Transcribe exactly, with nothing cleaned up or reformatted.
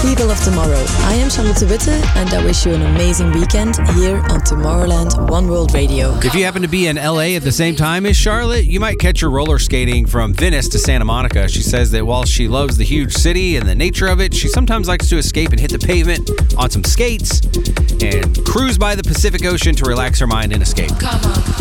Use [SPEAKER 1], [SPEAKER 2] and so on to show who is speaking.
[SPEAKER 1] people of tomorrow. I am Charlotte Witte, and I wish you an amazing weekend here on Tomorrowland One World Radio.
[SPEAKER 2] If you happen to be in L A at the same time as Charlotte, you might catch her roller skating from Venice to Santa Monica. She says that while she loves the huge city and the nature of it, she sometimes likes to escape and hit the pavement on some skates and cruise by the Pacific Ocean to relax her mind and escape.
[SPEAKER 3] Come on.